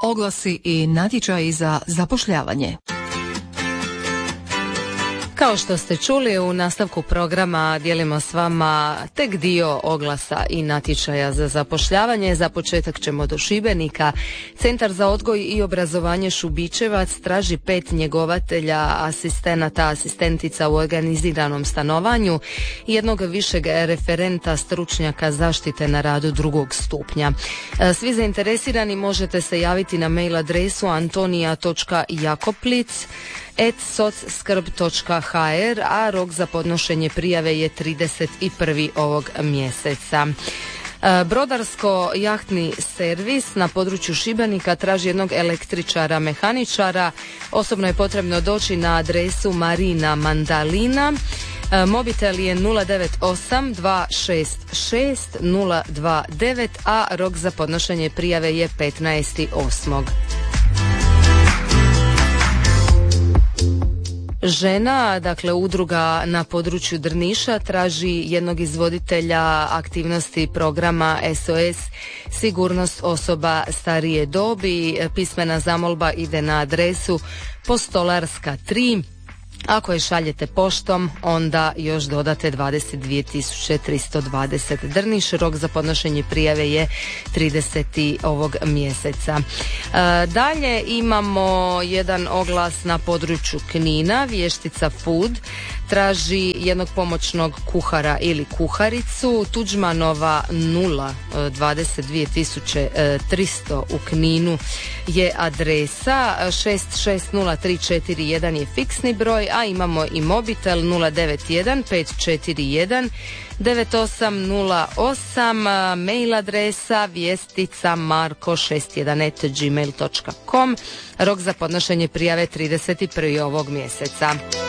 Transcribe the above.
Oglasi i natječaji za zapošljavanje. Kao što ste čuli, u nastavku programa dijelimo s vama tek dio oglasa i natječaja za zapošljavanje. Za početak ćemo do Šibenika. Centar za odgoj i obrazovanje Šubićevac traži 5 njegovatelja, asistenata, asistentica u organiziranom stanovanju i jednog višeg referenta stručnjaka zaštite na radu 2. stupnja. Svi zainteresirani možete se javiti na mail adresu antonija.jakoplic@socskrb.hr, a rok za podnošenje prijave je 31. ovog mjeseca. Brodarsko-jahtni servis na području Šibenika traži jednog električara, mehaničara. Osobno je potrebno doći na adresu Marina Mandalina. Mobitel je 098 266 029, a rok za podnošenje prijave je 15.8. Žena, dakle udruga na području Drniša, traži jednog izvoditelja aktivnosti programa SOS sigurnost osoba starije dobi. Pismena zamolba ide na adresu Postolarska 3. Ako je šaljete poštom, onda još dodate 22.320 Drniš. Rok za podnošenje prijave je 30. ovog mjeseca. Dalje imamo jedan oglas na području Knina. Vještica Food traži jednog pomoćnog kuhara ili kuharicu. Tuđmanova 0, 22.300 u Kninu je adresa. 660341 je fiksni broj, a imamo i mobitel 091 541 9808, mail adresa viesticamarko61@gmail.com. Rok za podnošenje prijave 31. ovog mjeseca.